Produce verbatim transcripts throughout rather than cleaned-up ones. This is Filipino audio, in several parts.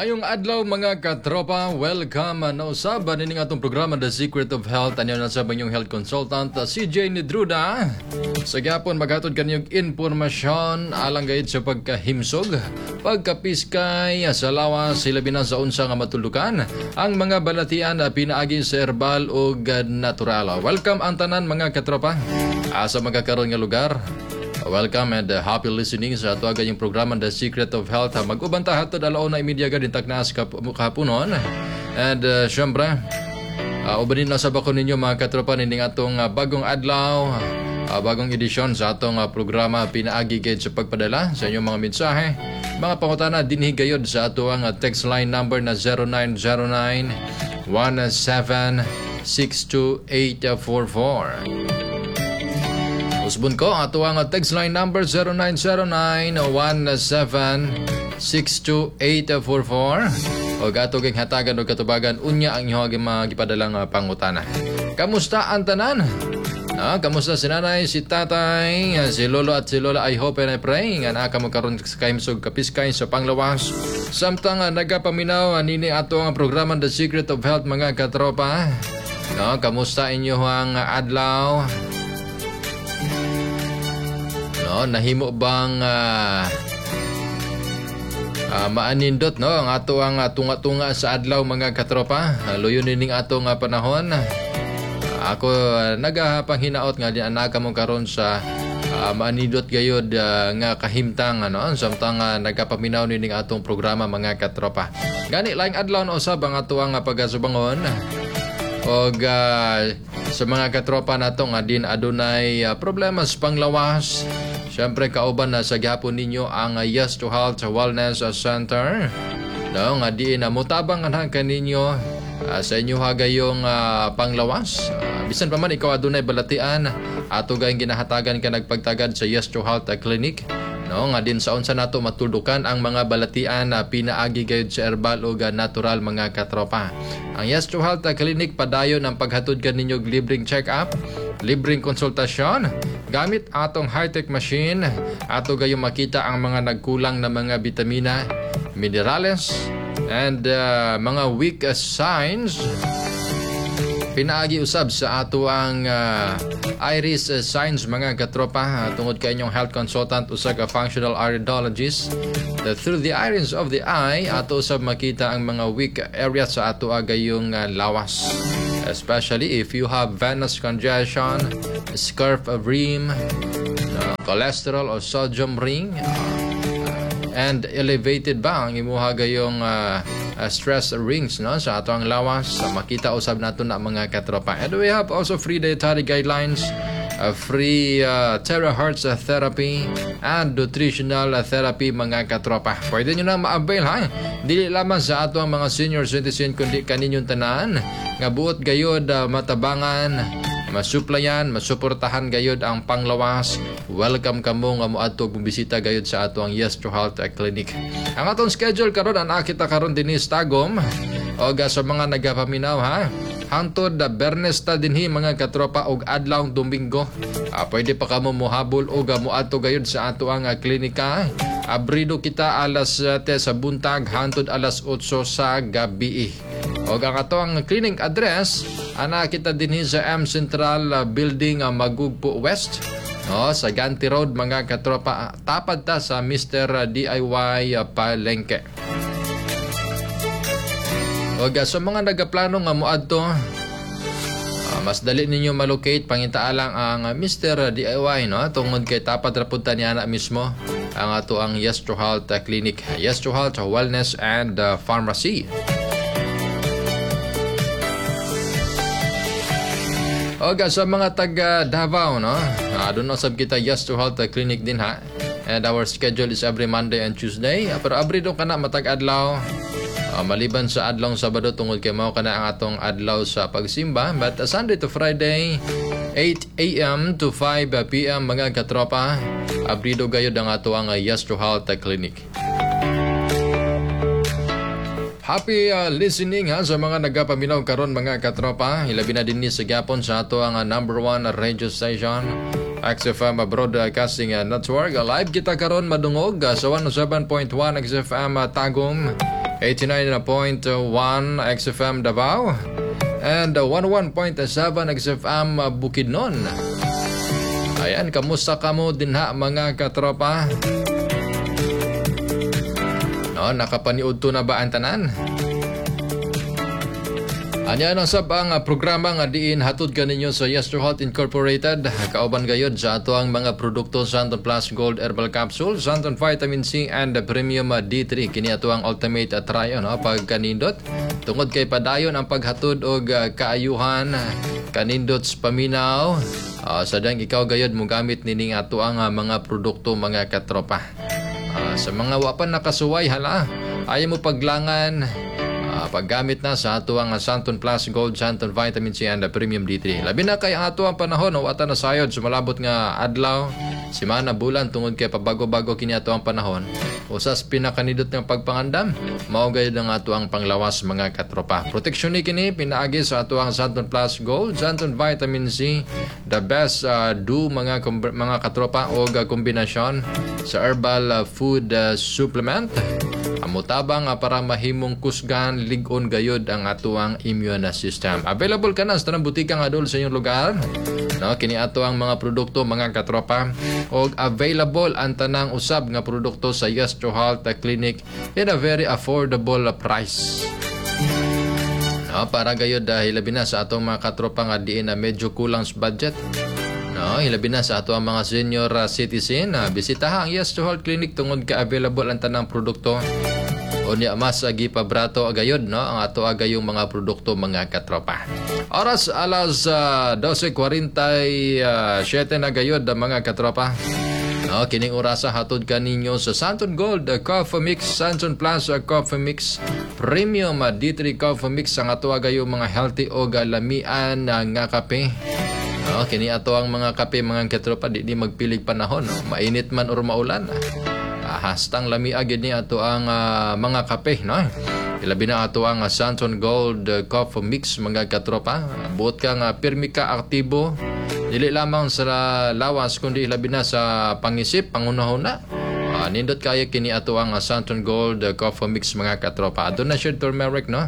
Mayong adlaw mga katropa, welcome na usab nining atong programa The Secret of Health. Anyo na sa inyong health consultant C J Nidruda. Sa gyapon maghatod kaninyong impormasyon alang gayud sa pagkahimsog, pagkapiskay sa lawas hilabi na sa unsa nga matulukan ang mga balatian na pinaagi sa herbal ug natural. Welcome ang tanan mga katropa. Asa magkakaroon nga lugar. Welcome and uh, happy listening sa ato agad yung programa The Secret of Health. Mag-uban ta hatod alauna imedya gadin taknas kahaponon. And uh, syempre, uh, ubanin na sa bako ninyo mga katropa nining atong uh, bagong adlaw, uh, bagong edisyon sa atong uh, programa pinaagi gayud sa pagpadala sa inyong mga mensahe. Mga pangutana dinhi gayud sa ato ang uh, text line number na zero nine zero nine one seven six two eight four four. Usbon ko, ato ang text line number zero nine zero nine one seven six two eight four four. O gato keng hatagan o katubagan, unya ang inyong magipadalang pangutana. Kamusta ang tanan? Ah, kamusta si nanay, si tatay, si lolo at si lola? I hope and I pray nga naa ka magkaroon sa kaimsog kapiskay sa panglawas. Samtang uh, nagapaminaw nini ato ang programa The Secret of Health mga katropa. No, kamusta inyo ang adlaw? No, nahimo bang uh, uh, maanindot no ang ato ang uh, tunga-tunga sa adlaw mga katropa? Uh, luyon ning atong uh, panahon. Uh, ako uh, nagapanghinaot nga di anaka mo karon sa uh, maanindot gayod uh, nga kahimtang ano samtang uh, nagapaminaw ning atong programa mga katropa. Gani laing adlaw no usab ang ato ang uh, pagasubangon. Og uh, sa mga katropa nato nga din adunay uh, problema sa panglawas. Siyempre kauban na sa gyapon ninyo ang uh, Yes to Health Wellness Center. No, nga di na mutabang nga kaninyo uh, sa inyo hagayong uh, panglawas. Uh, bisan pa man ikaw adunay balatian, ato gayong ginahatagan ka nagpagtagad sa Yes to Health uh, Clinic. No, nga din sa unsa nato matulukan ang mga balatian na pinaagi gayud sa herbal o natural mga katropa. Ang Yes to Health Clinic padayon ang paghatod kaninyo libreng check-up, libreng konsultasyon gamit atong high-tech machine. Ato gayong makita ang mga nagkulang na mga bitamina, minerales and uh, mga weak uh, signs. Pinaagi usab sa ato ang uh, iris uh, signs mga katropa uh, tungod kay inyong health consultant usag a functional iridologist. Uh, through the iris of the eye ato usab makita ang mga weak areas sa ato agayong uh, lawas, especially if you have venous congestion, scurf of rim, uh, cholesterol or sodium ring, uh, and elevated ba ang imuha gayong uh, Uh, stress rings no sa ato ang lawas. Uh, makita usab nato na mga katropa. And we have also free dietary guidelines, uh, free uh, terahertz uh, therapy and nutritional uh, therapy mga katropa. Pwede nyo na ma-avail ha. Dili lamang sa ato ang mga senior citizen kundi kaninyong tanan nga buot gayod uh, matabangan, masuplayan, masuportahan gayod ang panglawas. Welcome kamo nga moadto bumisita gayod sa ato ang Yes to Health Clinic. Ang atong schedule karon ana kita karon dinis tagom og sa mga nagapaminaw ha. Hangtod da Bernes ta dinhi mga katropa og adlaw Domingo. Ah, pwede pa kamo mohabol og moadto gayod sa ato ang klinika. Abrido kita alas siyete sa buntag hangtod alas otso sa gabi. Og ang ato ang clinic address ana kita dinhi sa M Central uh, Building uh, Magugpo West. No, sa Ganti Road mga katropa, tapad ta sa Mister D I Y uh, Palengke. Og uh, sa mga nagaplano nga moadto, uh, mas dali ninyo malocate pangitaalang ang uh, Mister D I Y no tungod kay tapad ra pud ta niya na mismo ang ato ang Yes to Health uh, Clinic, Yes to Health Wellness and uh, Pharmacy. O sa mga taga Davao no, uh, doon sab kita Yes to Health Clinic din ha. And our schedule is every Monday and Tuesday. Uh, pero abri doon ka na matag adlaw. Uh, maliban sa adlaw Sabado tungod kay mao kana ang atong adlaw sa pagsimba. But uh, Sunday to Friday eight a m to five p m mga katropa. Abri do gayud ang ato ang uh, Yes to Health Clinic. Happy uh, listening ha sa mga nagapaminaw karon mga katropa. Hilabi na din ni sa gyapon sa ato ang uh, number one radio station X F M Broadcasting Network. Live kita karon madungog uh, sa one oh seven point one X F M uh, Tagum eighty-nine point one X F M Davao, and uh, one oh one point seven X F M uh, Bukidnon. Ayan, kamusta kamo din ha mga katropa? No, nakapaniud to na ba ang tanan? Anya ang sabang uh, programa nga diin hatod kaninyo sa Yesterhalt Incorporated. Kauban gayod sa ato ang mga produkto Santon Plus Gold Herbal Capsule, Santon Vitamin C, and uh, Premium uh, D three. Kini ato ang ultimate uh, tryo, no? Pag kanindot, tungod kay padayon ang paghatod og uh, kaayuhan, kanindot sa paminaw. Uh, sadang ikaw gayod mo gamit nining ato ang uh, mga produkto mga katropa. Uh, sa mga wapan nakasuway hala, ayaw mo paglangan. Uh, paggamit na sa ato ang Santon Plus Gold, Santon Vitamin C, and uh, Premium D three. Labi na kay ang ato ang panahon, o ata na sayod, sumalabot nga adlaw, simana, bulan, tungod kay pabago-bago kini ato ang panahon. Usas pinakanidot ng pagpangandam, maugay ng ato ang panglawas mga katropa. Proteksyon ni kini, pinaagi sa ato ang Santon Plus Gold, Santon Vitamin C, the best uh, do mga mga katropa o uh, kombinasyon sa herbal uh, food uh, supplement. Amutabang uh, para mahimong kusgan, ligon gayod ang atuang immune system. Available ka na sa tanang butika nga dol sa inyong lugar. No, kini ato ang mga produkto mga katropa, og available ang tanang usab nga produkto sa Yesterhalt Clinic in a very affordable price. No, para gayod dahil labi na sa atong mga katropa nga diin na medyo kulang sa budget. No, hilabi na sa ato ang mga senior uh, citizen. Uh, bisitaha ang Yesterhalt Clinic tungod ka available ang tanang produkto. O niya mas agi pabrato agayod, no, ang ato agayong mga produkto mga katropa. Oras alas uh, twelve forty-seven na gayod mga katropa. No, kining orasa hatod kaninyo sa Santon Gold uh, Coffee Mix, Santon Plus uh, Coffee Mix, Premium uh, D three Coffee Mix, ang ato agayong mga healthy o galamian uh, nga kape. No, kini ato ang mga kape mga katropa, di di magpilig panahon, no? Mainit man or maulan. Ah, hastang lami agad ni ato ang uh, mga kape, no? Ilabi na ato ang uh, Santon Gold uh, Coffee Mix mga katropa. Buot ka nga pirmi ka aktibo, dili lamang sa lawas kundi ilabi na sa pangisip, pangunahuna. Uh, nindot kaya kini ato ang uh, Santon Gold uh, Coffee Mix mga katropa. Adto na siya turmeric, no?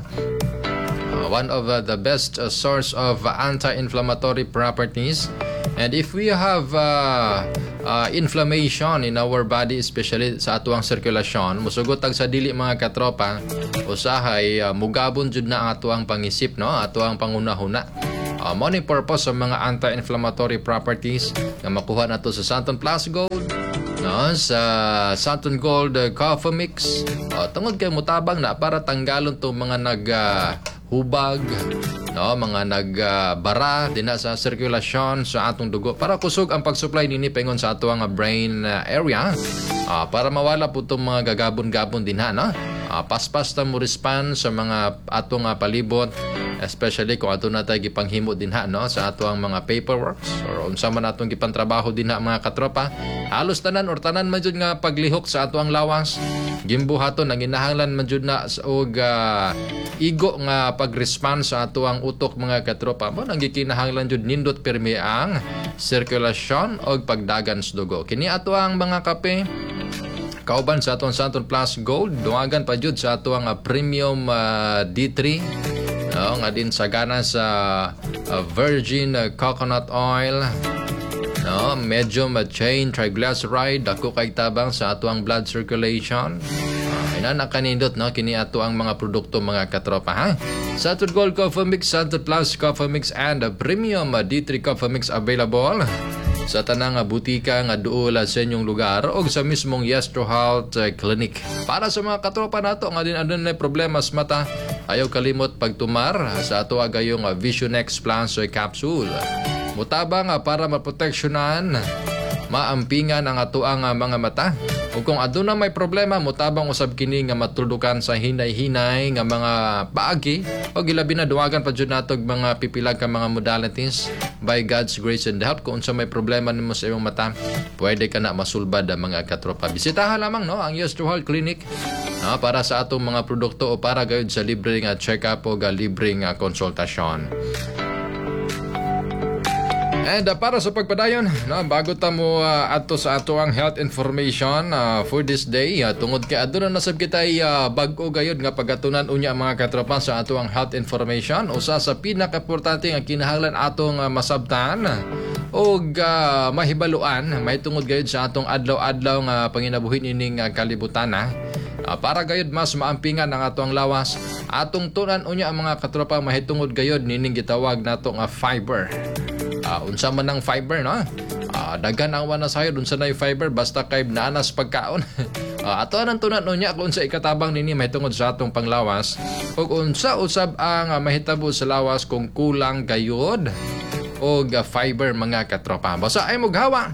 One of uh, the best uh, source of uh, anti-inflammatory properties. And if we have uh, uh, inflammation in our body, especially sa atuang sirkulasyon, musugot ang sa dili mga katropa, usahay uh, mugabon jud na ang atuang pangisip, no, atuang pangunahuna. Uh, mo ni purpose sa mga anti-inflammatory properties na makuha nato sa Santon Plus Gold, no, sa Santon Gold uh, Coffee Mix. Uh, tungod kay mutabang na para tanggalon to mga nag uh, hubag, no, mga nagbara uh, din sa sirkulasyon sa atong dugo para kusog ang pag-supply nini pengon sa ato ang brain uh, area, uh, para mawala po itong mga gagabon-gabon din ha, no? Uh, paspas ta mo respond sa mga atong uh, palibot, especially kung ato na tayo gipanghimo din ha, no, sa ato ang mga paperworks or unsa man atong gipantrabaho din ha mga katropa. Halos tanan or tanan man jud nga paglihok sa ato ang lawas, gimbuhaton ang ginahanglan man jud na og uh, igo nga pag-respond sa ato ang utok mga katropa. Mo nang gikinahanglan jud nindot pirmi ang sirkulasyon og pagdagan sa dugo. Kini ato ang mga kape kauban sa atong Santon Plus Gold, duagan pa jud sa ato ang uh, Premium uh, D three, no, nga din sagana sa uh, virgin uh, coconut oil, no, medium uh, chain triglyceride, dako kay tabang sa ato ang blood circulation. Uh, ina nakanindot, no, kini ato ang mga produkto mga katropa ha. Santon Gold Coffee Mix, Santon Plus Coffee Mix, and uh, Premium uh, D three Coffee Mix available sa tanang butika nga duol sa inyong lugar o sa mismong Yesterhalt Clinic. Para sa mga katropa nato nga din adun na problema sa mata, ayaw kalimot pagtumar sa ato agayong Vision X Plus Capsule. Mutabang para maproteksyonan, maampingan ang ato ang mga mata. Ug kung aduna may problema, mutabang usab kini nga matulukan sa hinay-hinay nga mga paagi o gilabi na duwagan pa jud natog mga pipilag ka mga modalities. By God's grace and help, kung unsa may problema nimo sa imong mata, pwede ka na masulbad ang mga katropa. Bisitahan lamang, no, ang Yesterhalt Clinic, no, para sa atong mga produkto o para gayud sa libre nga check-up o libre nga konsultasyon. And uh, para sa pagpadayon, no, bago ta mo uh, ato sa ato ang health information uh, for this day, uh, tungod kay aduna na sab kitay uh, bag-o gayud nga pagatunan unya mga katropa sa ato ang health information, usa sa pinaka-importante nga kinahanglan atong uh, masabtan og uh, mahibaluan may tungod gayud sa atong adlaw-adlaw nga panginabuhi ining uh, kalibutan na. Uh, para gayud mas maampingan ang atong lawas, atong tunan unya ang mga katropa mahitungod gayud nining gitawag nato nga fiber. Uh, unsa man ang fiber, no? Uh, daghan ang wana sayo unsa nay fiber basta kay naanas pagkaon. uh, ato nang tunan unya kung unsa ikatabang nini mahitungod sa atong panglawas ug unsa usab ang uh, mahitabo sa lawas kung kulang gayud og uh, fiber mga katropa. Basta ay mughawa.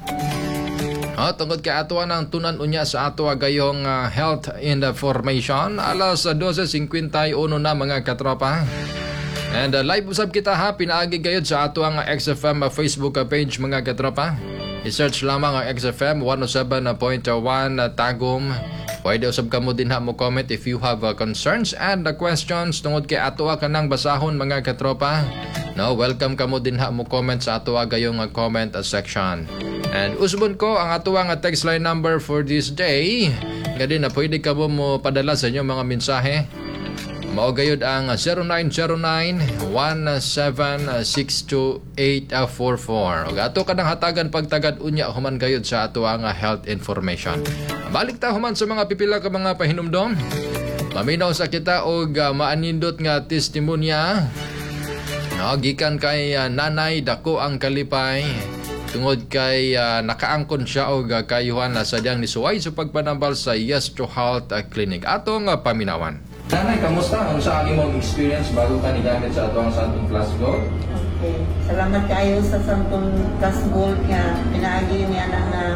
Uh, tungod kay ato nang tunan unya sa ato gayong uh, health information alas twelve fifty-one na mga katropa. And uh, live usab kita ha, pinaagi gayud sa ato ang X F M uh, Facebook uh, page mga katropa. I-search lamang ang X F M one oh seven point one uh, Tagum. Pwede usab ka mo din ha mo comment if you have uh, concerns and uh, questions tungod kay ato ka nang basahon mga katropa. No, welcome ka mo din ha mo comment sa ato gayong uh, comment uh, section. And usbon ko ang ato ang uh, text line number for this day. Nga din na pwede ka mo, mo padala sa inyong mga mensahe. Mao gayud ang zero nine zero nine one seven six two eight four four. Og ato kanang hatagan pagtagad unya human gayud sa ato ang health information. Balik ta human sa mga pipila ka mga pahinumdom. Maminaw sa kita og uh, maanindot nga testimonya. No, gikan kay uh, nanay dako ang kalipay. Tungod kay uh, nakaangkon siya og uh, kayuhan na sadyang nisuway sa pagpanambal sa Yes to Health uh, Clinic. Atong uh, paminawan. Nanay, kamusta? Ano sa aking mong experience bago ka nigamit sa ato ang Santong Plus Gold? Okay. Salamat kayo sa Santong Plus Gold nga pinaagi niya na na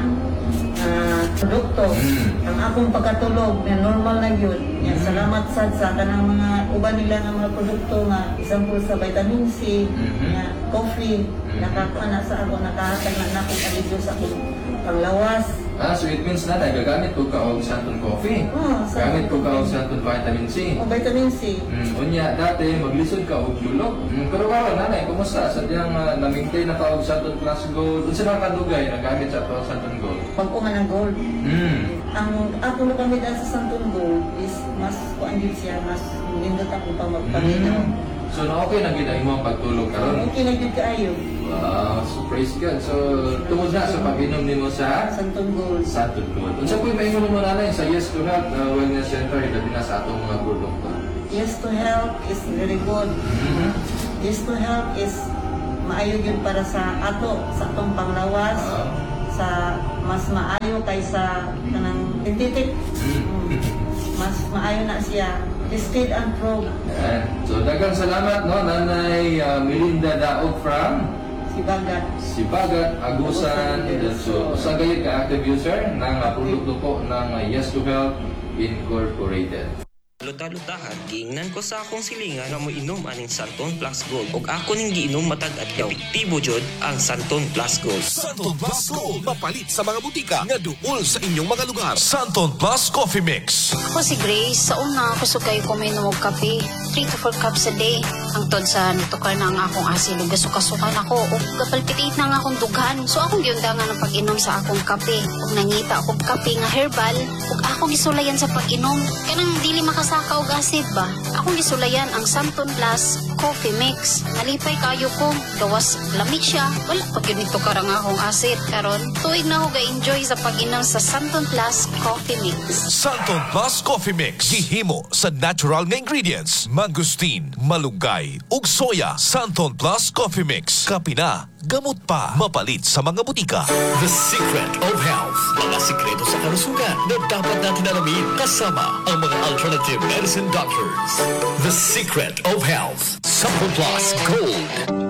uh, produkto. Mm. Ang akong pagkatulog na normal na yun. Mm. Salamat sa sa kanang mga uban nila ng mga produkto nga isang po sa vitamin C, mm-hmm. nga coffee, mm-hmm. nakakuha na sa ako, nakahatag na akong alivyo sa akong panglawas. Ah, so it means na gagamit ko ka og Santon Coffee. Oh, gamit ko ka og Santon Vitamin C. O vitamin C. Mm, unya dati maglisod ka og lulok. Mm, pero karon nanay, kumusta? Sadyang uh, na-maintain na ka og Santon Plus Gold. Unsa na kadugay na gamit sa ato Santon Gold? Pag-uma ng gold. Mm. Ang ako na gamit sa Santon Gold is mas kuan gid siya, mas nindot ako pa magpaminaw. Mm. So na okay na gid ang imong pagtulog karon. Okay na gid kaayo. Wow, so praise God. So, tungod na sa pag-inom nimo sa Santon Gold. Santon Gold. Unsa po maingon mo nanay sa Yes to Health uh, Wellness Center ilabi na sa atong mga produkto? Yes to Health is very good. Mm-hmm. Yes to Health is maayo gyud para sa ato, sa atong panglawas, Uh, sa mas maayo kaysa kanang tintitik. mm-hmm. Mas maayo na siya. Tested and proved. Ayan. So, daghang salamat no Nanay uh, Melinda Daog from Si Bagat. Sibagat, Agusan. So, sa gayud ka active user ng uh, produkto po ng uh, Yes to Health Incorporated. Luta-lutahan, giingnan ko sa akong silingan nga mo inom aning Santon Plus Gold. Og ako ning giinom matag adlaw. Epektibo jud ang Santon Plus Gold. Santon Plus Gold, mapalit sa mga butika nga duol sa inyong mga lugar. Santon Plus Coffee Mix. Ako si Grace, sa una ako sugay ko may numog kape. three to four cups a day. Ang tod sa nitukar na ang akong asil, gasukasukan ako, o gapalpitit na ang akong dughan. So akong giundangan ang pag-inom sa akong kape. Ug nangita akong kape nga herbal, ug ako gisulayan sa pag-inom. Kanang dili makasaka og acid ba? Akong gisulayan ang Santon Plus Coffee Mix. Nalipay kayo ko, gawas lamig siya. Wala pag yun nitukar ang akong acid. Karon, tuig na ako ga-enjoy sa pag-inom sa Santon Plus Coffee Mix. Santon Plus Coffee Mix. Gihimo sa natural nga ingredients. Mangustin, malunggay, ug soya. Santon Plus Coffee Mix. Kape na, gamot pa. Mapalit sa mga butika. The Secret of Health. Mga sikreto sa kalusugan na dapat natin alamin kasama ang mga alternative medicine doctors. The Secret of Health. Santon Plus Gold.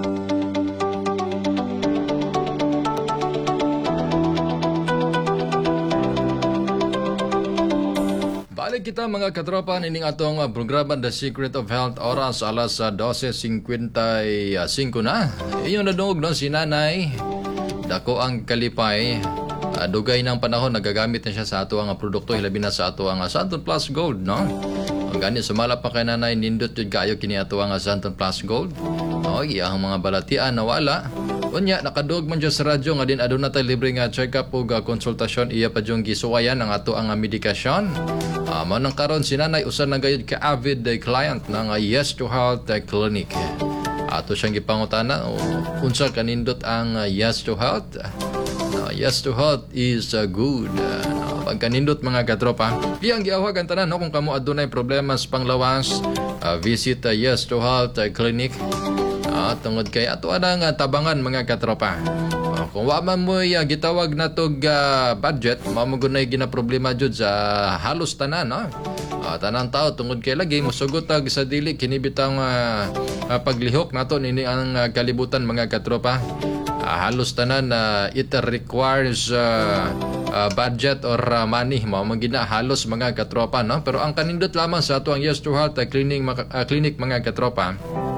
Balik kita mga katropa nining atong uh, programa The Secret of Health oras alas uh, twelve fifty-five na. Iyon nadungog no si Nanay dako ang kalipay. Uh, dugay ng panahon nagagamit na siya sa ato ang uh, produkto hilabi na sa ato ang uh, Santon Plus Gold no. Ang gani sumala pa kay Nanay nindot jud kayo kini ato ang uh, Santon Plus Gold. No, iyang mga balatian nawala. Unya nakadug man dyan sa radyo nga din aduna tay libre nga check-up ug uh, konsultasyon iya pa jung gisuwayan ang ato ang uh, medikasyon. Uh, mao nang karon si nanay usa na gayud ka avid uh, client ng uh, Yes to Health uh, Clinic. Ato siyang gipangutana uh, unsa kanindot ang uh, Yes to Health. Uh, yes to Health is uh, good. Uh, pagkanindot mga katropa, iyang giawag ang tanan no kung kamo adunay problema sa panglawas, uh, visit uh, Yes to Health uh, Clinic. Uh, tungod kay ato anang uh, tabangan mga katropa. Uh, kung wa man mo uh, gitawag natog uh, budget, mao mo gunay ginaproblema jud sa halos tanan no. Uh, tanang tao tungod kay lagi mosugotag sa dili kini bitang uh, uh, paglihok nato nini ang uh, kalibutan mga katropa. Uh, halos tanan na uh, it requires uh, uh, budget or uh, money mao man gina halos mga katropa no. Pero ang kanindot lamang sa ato ang Yes to Health uh, clinic, uh, clinic mga katropa,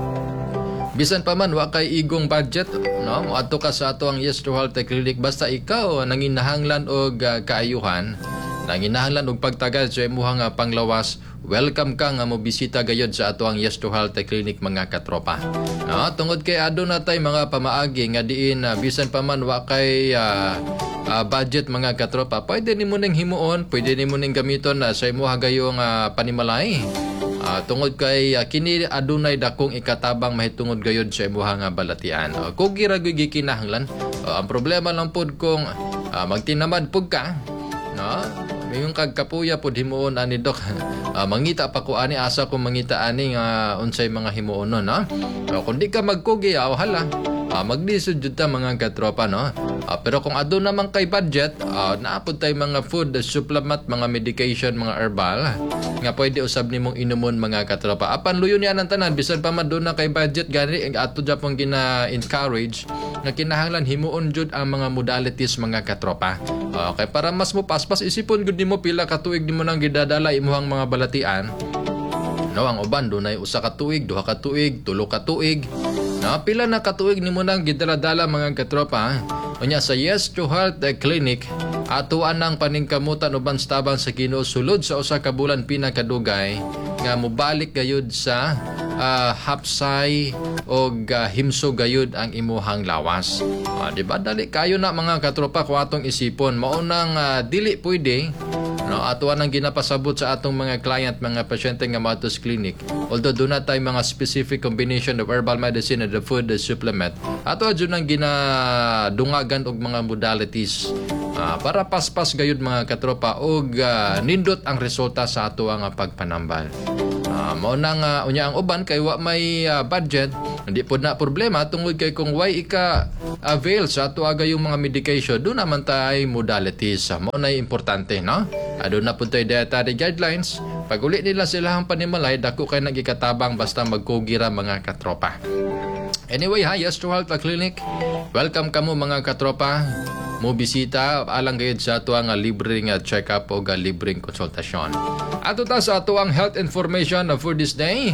bisan pa man wa kay igong budget no, moadto ka sa ato ang Yes to Health Clinic basta ikaw nanginahanglan og uh, kaayuhan, nanginahanglan og pagtagad sa imong uh, panglawas, welcome ka nga mo bisita gayud sa ato ang Yes to Health Clinic mga katropa. No, tungod kay aduna tay mga pamaagi nga diin uh, bisan pa man wa kay uh, uh, budget mga katropa, pwede nimo ning himuon, pwede nimo ning gamiton uh, sa imong gayong uh, panimalay. Uh, tungod kay uh, kini adunay dakong ikatabang mahitungod gayud sa imuha nga balatian. Uh, kung giragoy gikinahanglan, uh, ang problema lang pud kung uh, magtinamad pud ka, no? Mayong kagkapuya pud himuon ani dok. Uh, mangita pa ko ani asa ko mangita ani nga uh, unsay mga himuon no. Uh, kung di ka magkugi, uh, hala. Uh, maglisod jud ta mga katropa no. Uh, pero kung aduna man kay budget, uh, naapod tay mga food supplement, mga medication, mga herbal nga pwede usab nimong inumon mga katropa. Apan luyon yan ang tanan bisan pa man doon na kay budget gani ato japon gina-encourage nga kinahanglan himuon jud ang mga modalities mga katropa. Okay, para mas mo paspas isipon gud nimo pila ka tuig nimo nang gidadala imuhang mga balatian. No, ang uban dunay usa ka tuig, duha ka tuig, tulo ka tuig. No, pila na ka tuig nimo nang gidala-dala mga katropa. Unya sa Yes to Health Clinic, atuan ang paningkamutan uban tabang sa Ginoo sulod sa usa ka bulan pinakadugay nga mobalik gayud sa uh, hapsay o uh, himso gayud ang imuhang lawas. Uh, di ba dali kayo na mga katropa kung atong isipon mao nang uh, dili pwede no, atuan ang ginapasabot sa atong mga client, mga pasyente nga matos clinic. Although doon na tayo mga specific combination of herbal medicine and the food the supplement, ato adyo nang ginadungagan og mga modalities uh, para paspas gayud mga katropa og uh, nindot ang resulta sa ato ang uh, pagpanambal. Uh, mao nang uh, unya ang uban kay wa may uh, budget, hindi po na problema tungod kay kung why ika avail sa ato aga yung mga medication, doon naman tayo modalities. Uh, mao na importante no. Ado na po tayo dietary guidelines. Pag uli nila sila ang panimalay, dako kayo nagikatabang basta magkugira mga katropa. Anyway ha, Yes to Health Clinic, welcome ka mo mga katropa. Mo bisita alang gayud sa ato ang libreng check-up o libreng konsultasyon. Ato ta sa ato ang health information for this day.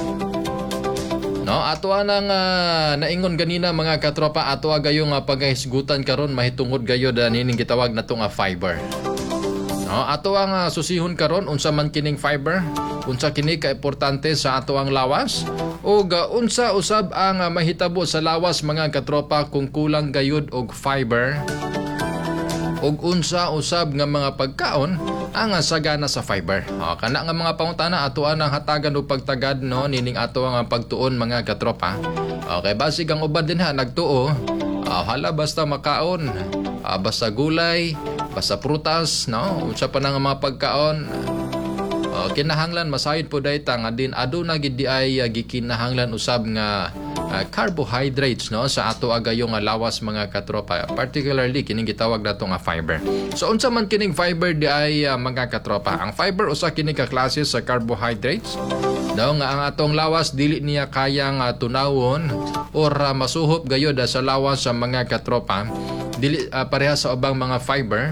No, ato anang uh, naingon ganina mga katropa, ato agayong uh, paghisgutan karon mahitungod gayud uh, nining gitawag natong uh, fiber. No, ato ang uh, susihon karon unsa man kining fiber, unsa kini ka importante sa ato ang lawas, o uh, unsa usab ang uh, mahitabo sa lawas mga katropa kung kulang gayud og fiber, ug unsa usab nga mga pagkaon ang uh, sagana sa fiber. O, kana nga mga pangutana ato ang hatagan og pagtagad no nining ato ang pagtuon mga katropa. Okay, basig ang uban din ha nagtuo, uh, hala basta makaon, uh, basta gulay, basta prutas, no? Unsa pa nang mga pagkaon. Uh, kinahanglan masayod po dayta nga din aduna gid di ay uh, gikinahanglan usab nga uh, carbohydrates no sa ato agayong uh, lawas mga katropa, particularly kining gitawag nato nga fiber. So unsa man kining fiber di ay uh, mga katropa? Ang fiber usa kini ka klase sa carbohydrates. Daw nga ang atong lawas dili niya kayang uh, tunawon or uh, masuhop gayud uh, sa lawas sa mga katropa. Dili uh, pareha sa ubang mga fiber.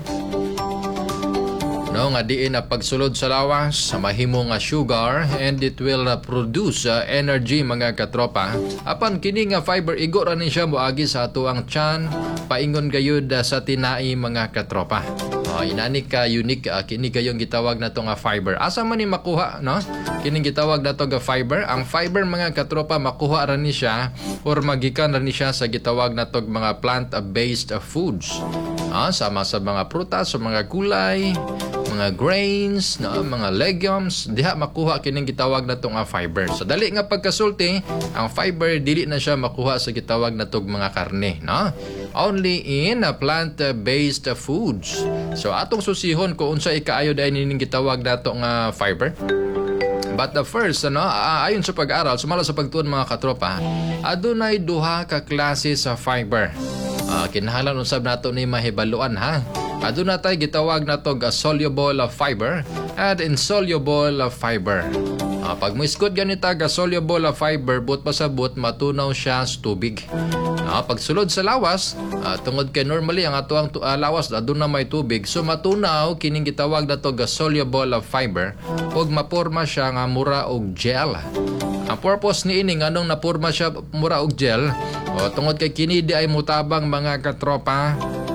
No, nga diin na pagsulod sa lawas sa mahimo nga sugar and it will uh, produce uh, energy mga katropa. Apan kini nga fiber igo ra ni siya moagi sa ato ang tiyan paingon gayud uh, sa tinai mga katropa. Oh, inani ka unique uh, kini gayong gitawag nato nga fiber. Asa man ni makuha, no? Kining gitawag nato nga fiber. Ang fiber mga katropa makuha ra ni siya or magikan ra ni siya sa gitawag nato mga plant-based foods. Ah, sama sa mga prutas, sa mga gulay, mga grains, no, mga legumes, diha makuha kining gitawag nato nga fiber. Sa dali nga pagkasulti, ang fiber dili na siya makuha sa gitawag nato mga karne, no? Only in uh, plant-based foods. So atong susihon kung unsa ikaayo dai nining gitawag nato nga fiber. But the first, ano, uh, ayon sa pag-aral, sumala sa pagtuon mga katropa, adunay duha ka klase sa fiber. Uh, kinahanglan usab nato ni mahibaluan ha. Aduna tay gitawag nato ga soluble fiber and insoluble fiber. Uh, pag mo iskot ganita ga soluble fiber, but pasabot matunaw siya sa tubig. Uh, pag sulod sa lawas, uh, tungod kay normally ang atuang uh, lawas aduna may tubig, so matunaw kining gitawag nato ga soluble fiber ug maporma siya nga mura og gel. Ang purpose ni ini nganong napurma siya mura og gel, o tungod kay kini di ay mutabang mga katropa,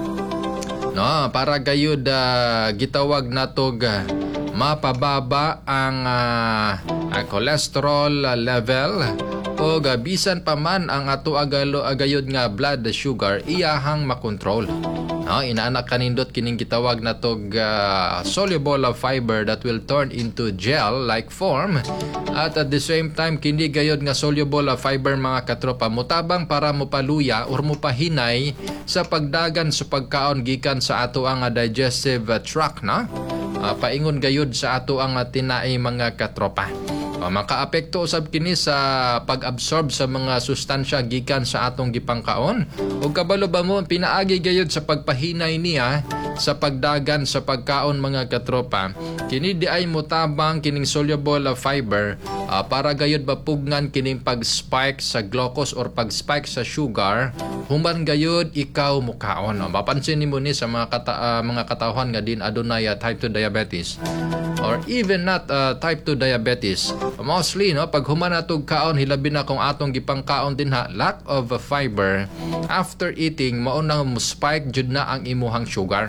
no, para gayud uh, gitawag nato ga mapababa ang uh, uh, cholesterol level o bisan pa man ang ato agalo agayod nga blood sugar iyahang makontrol. No, inaanak kanindot kining gitawag nato uh, soluble fiber that will turn into gel like form, at at the same time kini gayod nga soluble fiber mga katropa mutabang para mopaluya or mopahinay sa pagdagan sa pagkaon gikan sa ato ang digestive tract, no? Uh, paingon gayud sa ato ang tinai mga katropa. Uh, makaapekto usab kini sa pag-absorb sa mga sustansya gikan sa atong gipangkaon. Ug kabalo ba mo pinaagi gayud sa pagpahinay niya sa pagdagan sa pagkaon mga katropa. Kini di ay mutabang kining soluble fiber uh, para gayud mapugnan kining pag-spike sa glucose or pag-spike sa sugar human gayud ikaw mukaon. Uh, mapansin nimo ni sa mga kata, uh, mga katawhan nga din adunay uh, type two diabetes or even not uh, type two diabetes. Mostly, no, pag human natog kaon, hilabi na kung atong gipangkaon din ha, lack of fiber, after eating, maunang spike jud na ang imuhang sugar.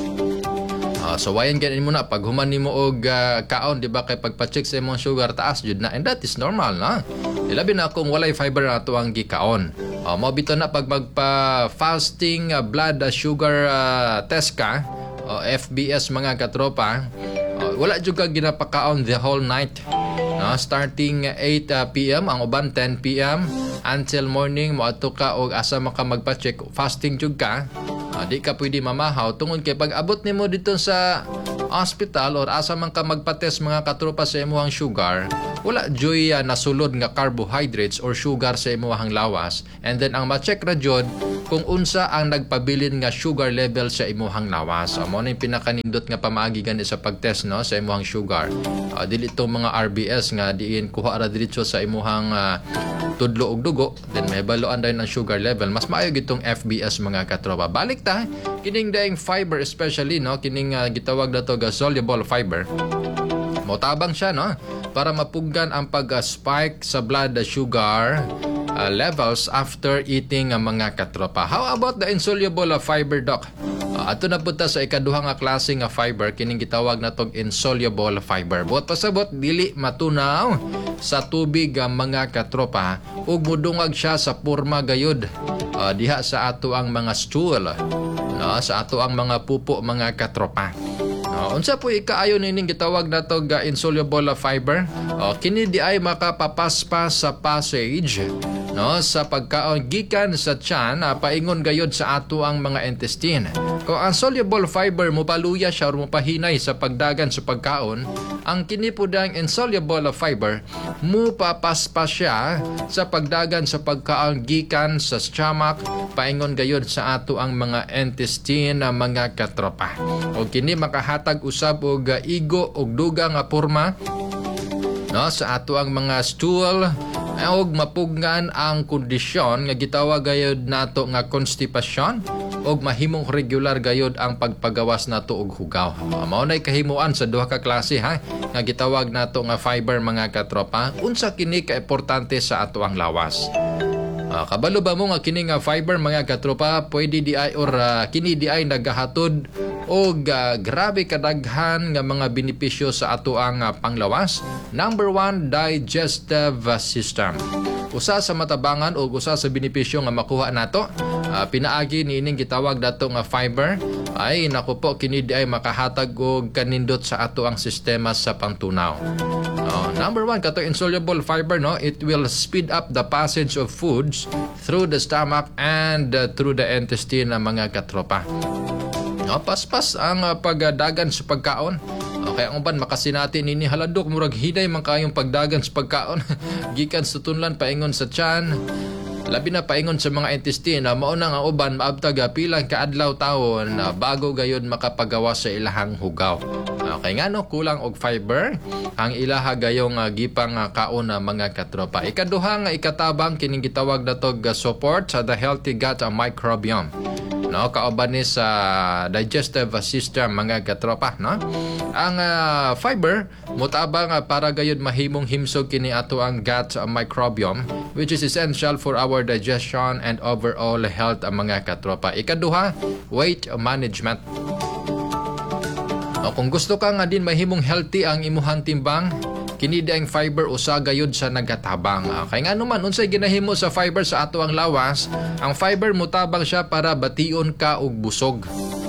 Uh, so, wayan ganin mo na, pag human nimo og uh, kaon, di ba, kay pagpa-check sa imong sugar, taas jud na, and that is normal, na. Hilabi na kung walay fiber na ito ang gikaon. Uh, mabito na pag magpa-fasting uh, blood uh, sugar uh, test ka, uh, F B S mga katropa, uh, wala jud ka ginapakaon the whole night. No, starting eight p m ang uban ten p m until morning moadto ka og asa maka magpa-check fasting jud ka. Uh, di ka pwede mamahaw tungod kay pag abot nimo dito sa hospital or asa man ka magpa-test mga katropa sa imong sugar, wala joy uh, nasulod nga carbohydrates or sugar sa imong lawas, and then ang ma-check ra jud kung unsa ang nagpabilin nga sugar level sa imong lawas. Amo na yung pinakanindot nga pamaagi gani sa pagtest, no, sa imong sugar. Uh, dili itong mga R B S nga diin kuha ra diretso sa imong uh, tudlo og dugo, then may baloan din ang sugar level. Mas maayo gitong F B S mga katropa. Balik ta kining daing fiber, especially, no, kining uh, gitawag dato ga soluble fiber. Motabang siya, no, para mapuggan ang pag-spike sa blood sugar uh, levels after eating ang uh, mga katropa. How about the insoluble uh, fiber, doc? Uh, ato na punta sa ikaduha nga klase nga fiber, kining gitawag na tong insoluble fiber. Buot pasabot dili matunaw sa tubig ang uh, mga katropa ug mudungag siya sa porma gayud uh, diha sa ato ang mga stool, no, sa ato ang mga pupo mga katropa. Uh, unsa po ikaayo nining gitawag nato ga insoluble fiber? Uh, kini di ay makapapaspas sa passage, no, sa pagkaon gikan sa tiyan uh, paingon gayud sa ato ang mga intestine. Kung ang soluble fiber mo paluya siya or mo pahinay sa pagdagan sa pagkaon, ang kini po dang insoluble fiber mo papaspas siya sa pagdagan sa pagkaon gikan sa stomach paingon gayud sa ato ang mga intestine uh, mga katropa. O kini makahatag usab og uh, igo og duga nga porma, no, sa ato ang mga stool og mapugnan ang kondisyon nga gitawag gayud nato nga constipation og mahimong regular gayud ang pagpagawas nato og hugaw. Mao nay kahimuan sa duha ka klase ha nga gitawag nato nga fiber mga katropa. Unsa kini ka importante sa ato ang lawas? Uh, kabalo ba mo nga kini nga fiber mga katropa pwede di ay or uh, kini di ay nagahatod o uh, grabe kadaghan nga mga benepisyo sa ato ang uh, panglawas. Number one, digestive system. Usa sa matabangan o usa sa benepisyo nga makuha nato, uh, pinaagi niining gitawag dato nga fiber, ay naku po kini di ay makahatag og kanindot sa ato ang sistema sa pangtunaw. Uh, number one, kato insoluble fiber, no? It will speed up the passage of foods through the stomach and uh, through the intestine ng mga katropa. No, paspas ang uh, pagdagan sa pagkaon. Okay, ang uban makasinati nini haladok murag hiday man kayong pagdagan sa pagkaon. Gikan sa tunlan paingon sa tiyan. Labi na paingon sa mga intestine, mao na nga uban maabtag pilang kaadlaw taon uh, bago gayud makapagawa sa ilahang hugaw. Okay nga no, kulang og fiber ang ilaha gayong uh, gipang uh, kaon na uh, mga katropa. Ikaduha nga ikatabang kining gitawag natog uh, support sa the healthy gut uh, microbiome. No, kauban ni sa digestive system mga katropa, no? Ang uh, fiber mutabang uh, para gayud mahimong himsog kini ato ang gut uh, microbiome, which is essential for our digestion and overall health uh, mga katropa. Ikaduha, weight management. O, kung gusto ka nga din mahimong healthy ang imuhang timbang, kini ang fiber usa gayud sa nagatabang. Kay nga naman unsay ginahimo sa fiber sa ato ang lawas, ang fiber mutabang siya para bation ka og busog.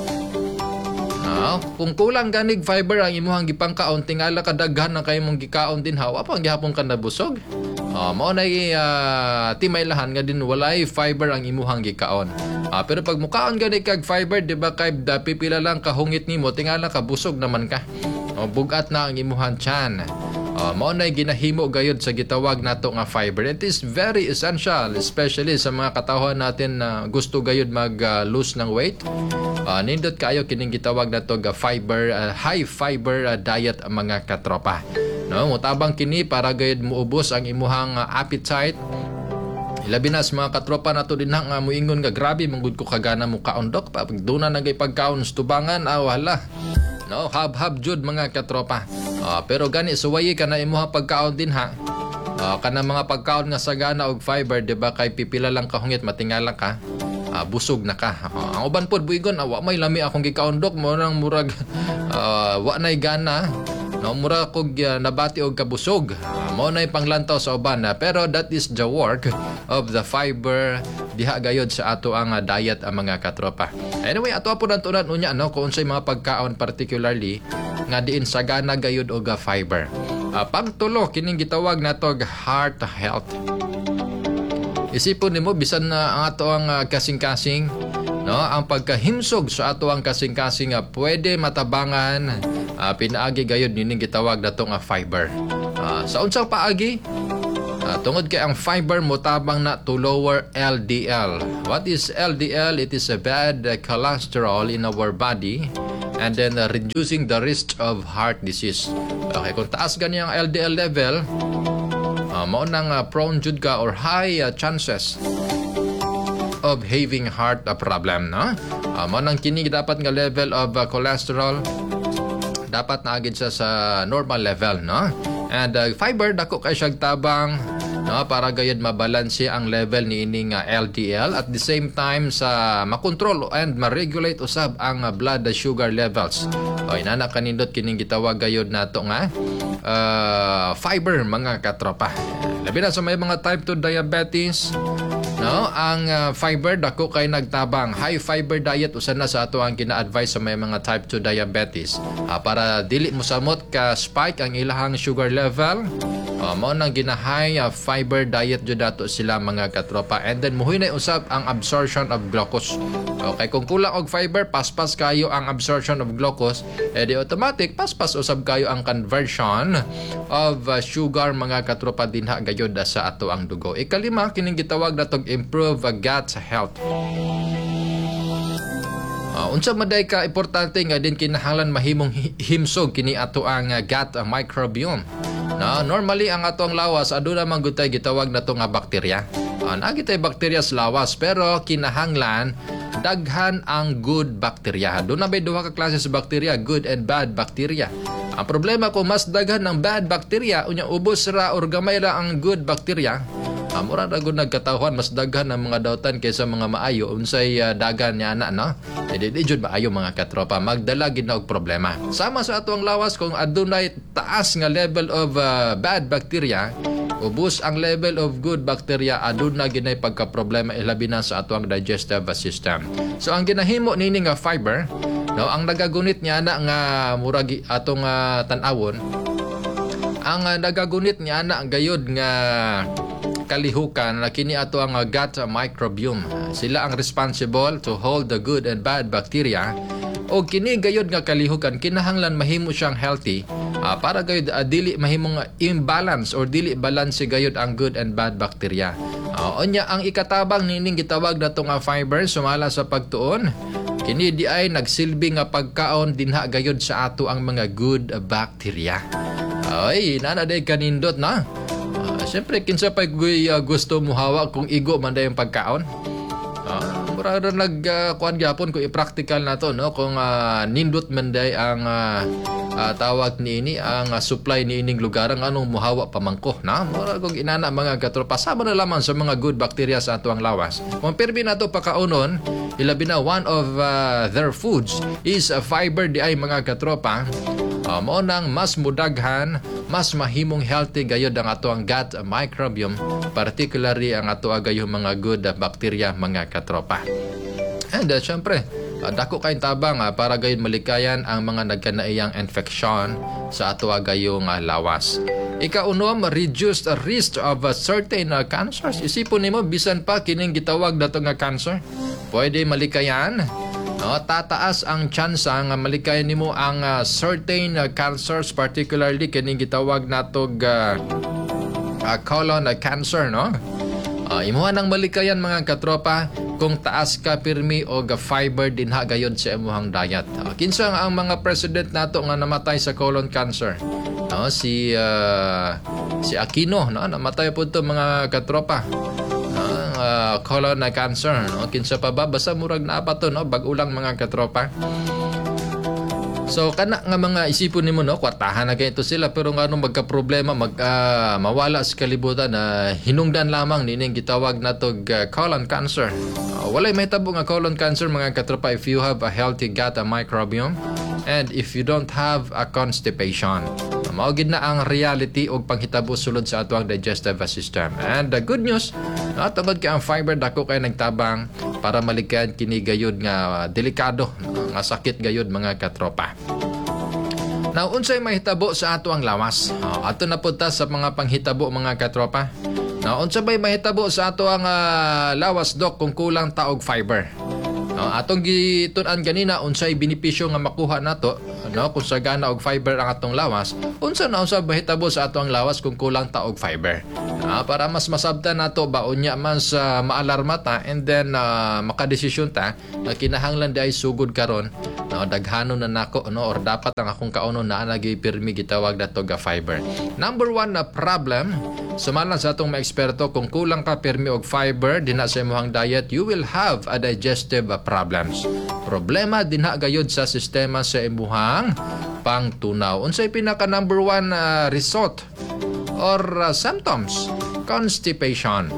No? Kung kulang ganig fiber ang imuhang gipangkaon, tingala kadaghan na kay mong gikaon din hawa pang gihapon ka nabusog. Oh, mao nay uh, timaylahan nga din walay fiber ang imuhang gikaon. Ah, pero pag mukaon gani kag fiber, di ba kay da pipila lang kahungit nimo, tingala ka busog naman ka. Oh, bugat na ang imuhang tiyan. Uh, mao nay ginahimo gayud sa gitawag nato nga fiber. It is very essential, especially sa mga katawhan natin na gusto gayud mag-lose uh, ng weight. Uh, nindot kayo kining gitawag nato nga fiber, uh, high fiber uh, diet ang mga katropa. No, mutabang kini para gayud muubos ang imuhang uh, appetite. Ilabi na sa mga katropa nato din nga muingon nga grabe manggud ko kagana mo kaon dok pag duna nagay pagkaon sa tubangan ah wala. No, hab-hab jud mga katropa. Uh, pero gani suwayi ka na imuha pagkaon din ha. Uh, kana mga pagkaon nga sagana og fiber, di ba kay pipila lang kahungit matingala ka. Uh, busog na ka. Uh, ang uban pod buigon, uh, wa may lami akong gikaon dok mo nang murag uh, wa nay gana. No, mura kog uh, nabati og kabusog. Uh, mo nay panglantaw sa uban na, pero that is the work of the fiber diha gayod sa ato ang uh, diet ang mga katropa. Anyway, ato po nang tunan unya no kung unsay mga pagkaon particularly nga diin sagana gayud og uh, fiber. Uh, pangtulo kining gitawag nato heart health. Isipon nimo bisan na uh, ang ato ang uh, kasing-kasing, no, ang pagkahimsog sa ato ang kasing-kasing nga uh, pwede matabangan uh, pinaagi gayud nining gitawag nato nga fiber. Uh, sa unsang paagi? Uh, tungod kay ang fiber motabang na to lower L D L. What is L D L? It is a bad uh, cholesterol in our body, and then uh, reducing the risk of heart disease. Okay, kung taas gani ang L D L level, uh, mao nang uh, prone jud ka or high uh, chances of having heart uh, problem, no? Uh, mao nang kini dapat nga level of uh, cholesterol dapat naagid siya sa normal level, no? And uh, fiber dako kay siyang tabang, no, para gayud mabalanse ang level ni ining uh, L D L at the same time sa makontrol and ma-regulate usab ang uh, blood sugar levels. O inana kanindot kining gitawag gayud nato nga uh, fiber mga katropa. Labi na sa may mga type two diabetes, no, ang uh, fiber dako kay nagtabang. High fiber diet usa na sa ato ang gina-advise sa may mga type two diabetes uh, para dili mo samot ka spike ang ilahang sugar level. Uh, mao nang gina-high uh, fiber diet jud dato sila mga katropa, and then muhuy na usab ang absorption of glucose. Okay, kung kulang og fiber, paspas kayo ang absorption of glucose, edi automatic paspas usab kayo ang conversion of uh, sugar mga katropa dinha gayud sa ato ang dugo. Ikalima kining gitawag natong improve uh, gut health. Uh, unsa maday ka importante nga din kinahanglan mahimong himsog kini ato ang uh, gut uh, microbiome. No, normally ang ato ang lawas aduna man gud tay gitawag nato nga bakterya. Uh, Naagitay bakterya sa lawas, pero kinahanglan daghan ang good bacteria. Doon na may duha ka klase sa bacteria, good and bad bacteria. Ang problema kung mas daghan ng bad bacteria, unya ubos ra or gamay ra ang good bacteria, Uh, mura na gud nagkatawhan mas daghan ang mga dawtan kaysa mga maayo unsay uh, dagan niya na no. E di jud maayo mga katropa magdala gid na og problema. Sama sa atong lawas kung adunay taas nga level of uh, bad bacteria, ubos ang level of good bacteria aduna ginay pagka-problema ilabi na sa atong digestive system. So ang ginahimo nini nga fiber, no, ang nagagunit niya na nga murag atong uh, tan-awon, ang uh, nagagunit niya na gayud nga kalihukan na kini ato ang uh, gut microbiome. Sila ang responsible to hold the good and bad bacteria. O kini gayud nga kalihukan kinahanglan mahimo siyang healthy uh, para gayud uh, dili mahimong imbalance or dili balance gayud ang good and bad bacteria. Uh, onya ang ikatabang nining gitawag nato nga fiber sumala sa pagtuon. Kini di ay nagsilbi nga pagkaon dinha gayud sa ato ang mga good bacteria. Ay, nana day kanindot na. Uh, Siyempre, kinsa pa uh, gusto mo hawa kung igo man day ang pagkaon. Uh, mura na nag-kuhan uh, gyapon kung i-practical na to, no? Kung uh, nindot man day ang uh, uh, tawag niini, ang uh, supply niining lugar, ang anong muhawa pamangko, na? Mura kung inana mga katropa, sama na lamang sa mga good bacteria sa ato ang lawas. Kung pirmi na to pakaunon, ilabi na one of uh, their foods is a fiber di ay mga katropa. Uh, mo nang mas mudaghan, mas mahimong healthy gayod ang ato ang gut microbiome, particularly ang ato agayong mga good bacteria mga katropa. And uh, syempre, uh, dako kayong tabang uh, para gayud malikayan ang mga nagkanaiyang infection sa ato agayong uh, lawas. Ikaunom, reduce the risk of uh, certain uh, cancers. Isipon nimo bisan pa kining gitawag nato nga cancer, pwede malikayan. No, tataas ang tsansa nga malikayan nimo ang uh, certain uh, cancers, particularly kining gitawag natog uh, uh, colon uh, cancer, no? Uh, imuha nang malikayan mga katropa kung taas ka pirmi og uh, fiber dinha gayud sa imuhang diet. Uh, kinsa nga ang mga president nato nga namatay sa colon cancer? No, si uh, si Aquino, no, namatay pud to mga katropa. Uh, colon na cancer, no? Kinsa pa ba basta murag na pa to, no, bag-ulang mga katropa. So kana nga mga isipon nimo, no, kwartahan na ganito sila pero ngano magka-problema mag uh, mawala sa kalibutan na uh, hinungdan lamang nining gitawag natog uh, colon cancer. Uh, walay mahitabo nga colon cancer mga katropa if you have a healthy gut microbiome and if you don't have a constipation. Mao gid na ang reality og panghitabo sulod sa ato ang digestive system. And the good news, no, tungod kay ang fiber dako kay nagtabang para malikayan kini gayud nga delikado nga sakit gayud mga katropa. Now unsay mahitabo sa ato ang lawas? Uh, ato na punta sa mga panghitabo mga katropa. Now unsa bay mahitabo sa ato ang uh, lawas dok kung kulang ta og fiber? No, atong gitun-an ganina unsay benepisyo nga makuha nato, no, kung sagana og fiber ang atong lawas. Unsa na unsa mahitabo sa atong lawas kung kulang ta og fiber? Uh, para mas masabtan nato ba unya man sa maalarma ta and then uh, makadesisyon ta na kinahanglan di ay sugod karon, no, daghanon na nako, no, or dapat ang akong kaunon na nagi pirmi gitawag nato ga fiber. Number one na problem sumalan sa atong mga eksperto, kung kulang ka pirmi og fiber dinha sa imong diet, you will have a digestive problems. Problema dinha gayud sa sistema sa imuhang pangtunaw. Unsay pinaka number one uh, result or uh, symptoms? Constipation.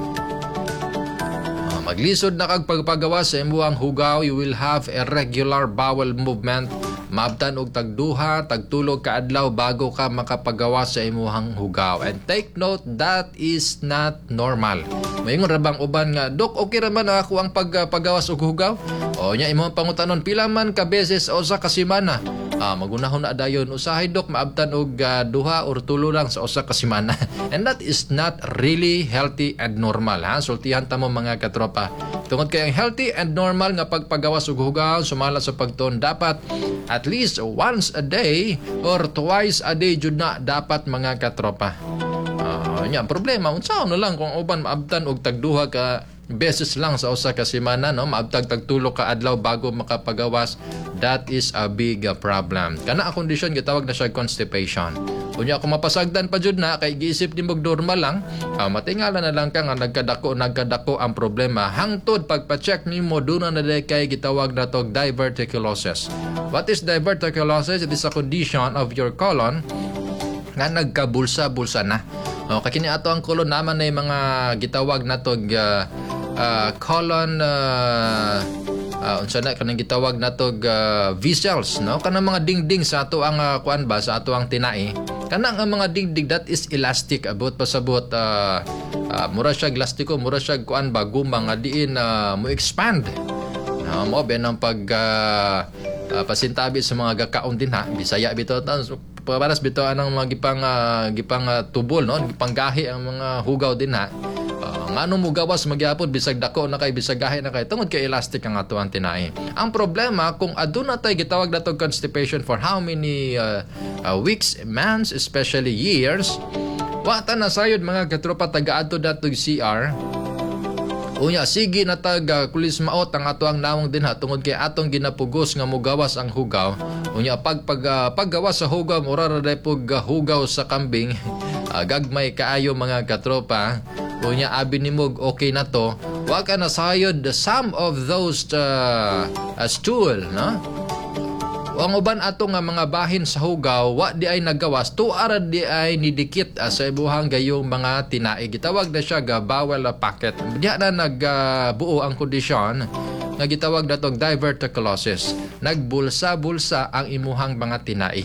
Uh, maglisod na kag pagpagawa sa imuhang hugaw, you will have irregular bowel movement. Maabtan og tagduha, tagtulog ka adlaw bago ka makapagawa sa imuhang hugaw. And take note, that is not normal. Mayingon ra bang uban nga, Dok, okay ra man ako ang pagpagawas og hugaw? O nya imong pangutanon, pila man ka beses o sa kasimana? Ah, magunahon na dayon usahay Dok, maabtan og uh, duha or tulo lang sa usa ka semana. And that is not really healthy and normal, ha? Sultihan ta mo mga katropa. Tungod kay ang healthy and normal nga pagpagawas og hugaw sumala sa pagtuon, dapat at least once a day or twice a day jud na dapat mga katropa. Ah, uh, nya problema unsa na lang kung uban maabtan og tagduha ka beses lang sa usa ka semana, no, maabtag tagtulo ka adlaw bago makapagawas. That is a big uh, problem. Kana ang kondisyon gitawag na siya constipation. Unya kung mapasagdan pa jud na kay giisip nimo normal lang, uh, matingala na lang ka nga nagkadako nagkadako ang problema hangtod pagpa-check nimo duna na day kay gitawag na tog diverticulosis. What is diverticulosis? It is a condition of your colon nga nagkabulsa-bulsa na. O kay kini ato ang colon naman na mga gitawag natog uh, uh, colon uh, uh, unsa na kanang gitawag natog uh, vessels, no, kanang mga dingding sa ato ang uh, kuan ba sa ato ang tinai, kanang ang mga dingding that is elastic abot pasabot uh, uh, mura siya elastiko, mura siya kuan ba gumang nga diin uh, mo expand, no, mo ben ang pag uh, uh, pasintabi sa mga gakaon din ha Bisaya bitaw ta paras bitaw anang mga gipang uh, gipang uh, tubol, no, gipang gahi ang mga hugaw din ha. Uh, ngano mo gawas magyapon bisag dako na kay bisag gahi na kay tungod kay elastic ang ato ang tinai. Ang problema kung aduna tay gitawag natog constipation for how many uh, uh, weeks, months, especially years, wa ta na sayod mga katropa taga-adto datog C R. Unya sige na tag uh, kulis maot ang ato ang nawong din ha tungod kay atong ginapugos nga mugawas ang hugaw. Unya pag pag uh, paggawas sa hugaw mura ra day pug uh, hugaw sa kambing. uh, gagmay kaayo mga katropa. Unya abi nimog okay na to. Wa ka na sayod some of those uh, uh, stool, no? Ang uban ato nga mga bahin sa hugaw wa di ay nagawas tuara di ay nidikit uh, sa ibuhang gayong mga tinai. Gitawag na siya ga bowel packet. Diha na nagbuo uh, ang kondisyon nga gitawag natong diverticulosis. Nagbulsa-bulsa ang imuhang mga tinai.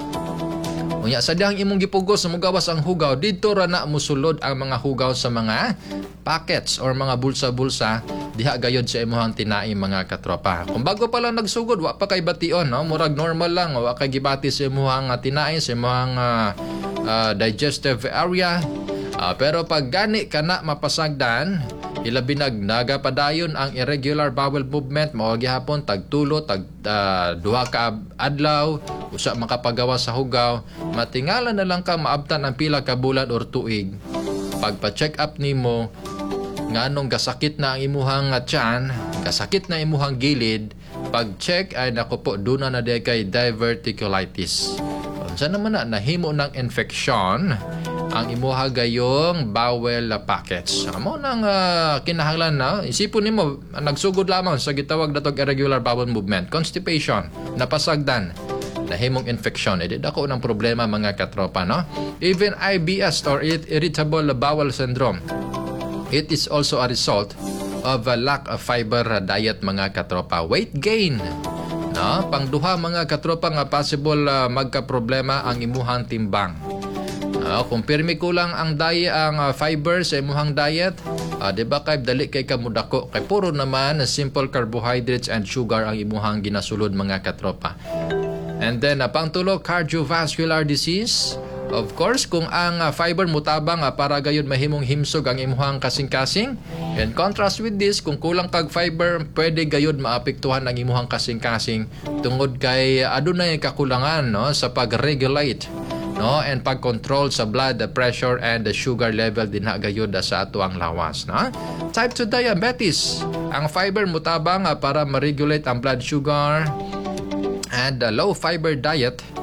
Unya sa dihang imong gipugos sa mugawas ang hugaw, dito ra na musulod ang mga hugaw sa mga packets or mga bulsa-bulsa diha gayod sa imuhang tinai mga katropa. Kung bago pa lang nagsugod, wa pa kay bation, no? Murag normal lang, wa kay gibati sa imuhang tinai, sa imuhang uh, uh, digestive area. Uh, pero pag gani ka na mapasagdan, ilabi nag nagapadayon ang irregular bowel movement, mao gihapon tagtulo tag uh, duha ka adlaw usa makapagawa sa hugaw, matingala na lang ka maabtan ang pila ka bulan or tuig. Pagpa-check up nimo nganong gasakit na ang imuhang tiyan, gasakit na imuhang gilid, pag-check ay nako po duna na day kay diverticulitis. Unsa naman na nahimo ng infection ang imuha gayong bowel packets. Amo nang uh, kinahanglan na isipon nimo nagsugod lamang sa gitawag natog irregular bowel movement, constipation, napasagdan, nahimong infection. Edi dako ng problema mga katropa, no? Even I B S or irritable bowel syndrome, it is also a result of a lack of fiber diet mga katropa. Weight gain, no? Pangduha mga katropa nga possible uh, magka-problema ang imuhang timbang. Uh, kung pirmi kulang ang diet, ang uh, fiber sa imuhang diet, uh, di ba kay dali kay kamudako kay puro naman simple carbohydrates and sugar ang imuhang ginasulod mga katropa. And then uh, pangtulo, cardiovascular disease. Of course, kung ang uh, fiber mutabang uh, para gayon mahimong himsog ang imuhang kasing-kasing. In contrast with this, kung kulang kag fiber, pwede gayon maapektuhan ang imuhang kasing-kasing tungod kay uh, adunay kakulangan, no, sa pag-regulate, no, and pag-control sa blood the pressure and the sugar level din gayon sa ato ang lawas, no? Type two diabetes. Ang fiber mutabang uh, para ma-regulate ang blood sugar, and uh, low fiber diet